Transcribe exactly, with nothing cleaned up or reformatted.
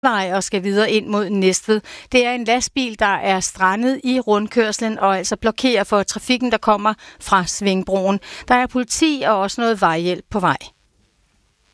vej og skal videre ind mod Næstved. Det er en lastbil, der er strandet i rundkørslen og altså blokerer for trafikken, der kommer fra Svingbroen. Der er politi og også noget vejhjælp på vej.